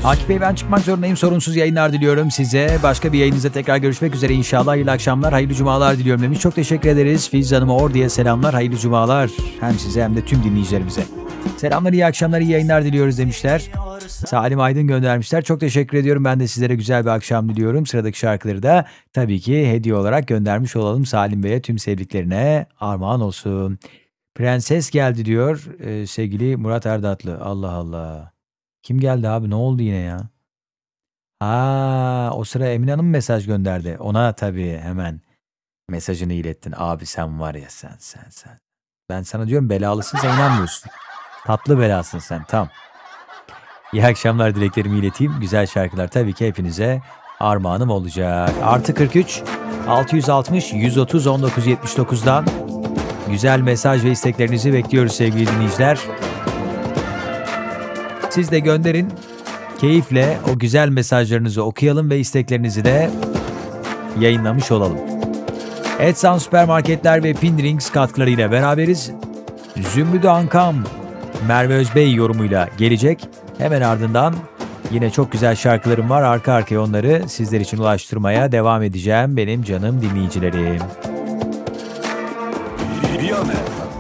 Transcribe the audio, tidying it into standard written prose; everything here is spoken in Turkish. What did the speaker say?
Akif Bey, ben çıkmak zorundayım. Sorunsuz yayınlar diliyorum size. Başka bir yayınınızda tekrar görüşmek üzere inşallah. Hayırlı akşamlar, hayırlı cumalar diliyorum demiş. Çok teşekkür ederiz. Filiz Hanım'a Ordu'ya selamlar, hayırlı cumalar. Hem size hem de tüm dinleyicilerimize. Selamlar, iyi akşamlar, iyi yayınlar diliyoruz demişler. Salim Aydın göndermişler. Çok teşekkür ediyorum. Ben de sizlere güzel bir akşam diliyorum. Sıradaki şarkıları da tabii ki hediye olarak göndermiş olalım. Salim Bey'e, tüm sevdiklerine armağan olsun. Prenses geldi diyor sevgili Murat Erdatlı. Allah Allah. Kim geldi abi? Ne oldu yine ya? O sıra Emine Hanım mesaj gönderdi. Ona tabii hemen mesajını ilettin. Abi sen var ya, sen. Ben sana diyorum, belalısın, sen inanmıyorsun. Tatlı belasın sen. Tamam. İyi akşamlar dileklerimi ileteyim. Güzel şarkılar tabii ki hepinize armağanım olacak. Artı 43 660 130 1979'dan güzel mesaj ve isteklerinizi bekliyoruz sevgili dinleyiciler. Siz de gönderin. Keyifle o güzel mesajlarınızı okuyalım ve isteklerinizi de yayınlamış olalım. Edsan Süpermarketler ve Pindrings katkılarıyla beraberiz. Zümrüdü Ankam, Merve Özbey yorumuyla gelecek. Hemen ardından yine çok güzel şarkılarım var. Arka arkaya onları sizler için ulaştırmaya devam edeceğim benim canım dinleyicilerim.